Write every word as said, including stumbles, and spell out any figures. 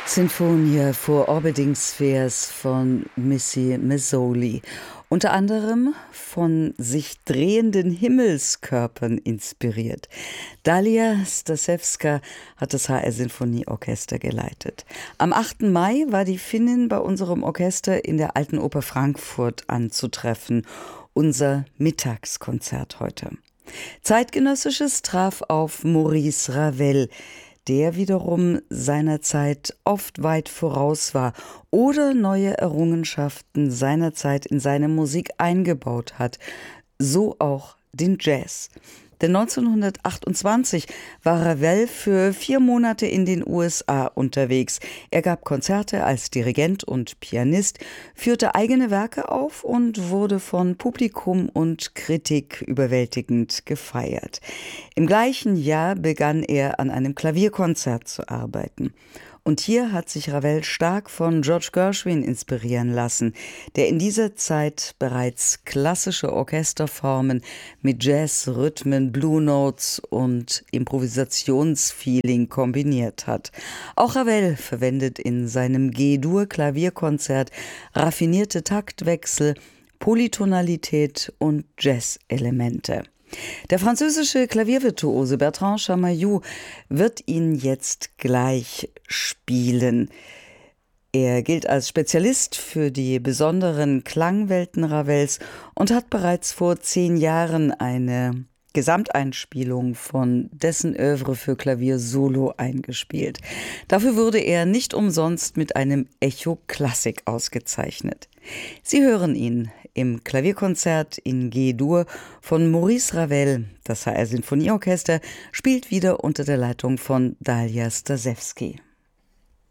Sinfonia for Orbiting Spheres von Missy Mazzoli, unter anderem von sich drehenden Himmelskörpern inspiriert. Dalia Stasewska hat das H R Sinfonieorchester geleitet. Am achten Mai war die Finnin bei unserem Orchester in der Alten Oper Frankfurt anzutreffen. Unser Mittagskonzert heute. Zeitgenössisches traf auf Maurice Ravel, der wiederum seiner Zeit oft weit voraus war oder neue Errungenschaften seiner Zeit in seine Musik eingebaut hat, so auch den Jazz. Denn neunzehnhundertachtundzwanzig war Ravel für vier Monate in den U S A unterwegs. Er gab Konzerte als Dirigent und Pianist, führte eigene Werke auf und wurde von Publikum und Kritik überwältigend gefeiert. Im gleichen Jahr begann er an einem Klavierkonzert zu arbeiten. Und hier hat sich Ravel stark von George Gershwin inspirieren lassen, der in dieser Zeit bereits klassische Orchesterformen mit Jazz-Rhythmen, Blue Notes und Improvisationsfeeling kombiniert hat. Auch Ravel verwendet in seinem G-Dur-Klavierkonzert raffinierte Taktwechsel, Polytonalität und Jazz-Elemente. Der französische Klaviervirtuose Bertrand Chamayou wird ihn jetzt gleich spielen. Er gilt als Spezialist für die besonderen Klangwelten Ravels und hat bereits vor zehn Jahren eine Gesamteinspielung von dessen Œuvre für Klavier Solo eingespielt. Dafür wurde er nicht umsonst mit einem Echo Klassik ausgezeichnet. Sie hören ihn im Klavierkonzert in G-Dur von Maurice Ravel. Das H R Sinfonieorchester spielt wieder unter der Leitung von Dalia Stasewski.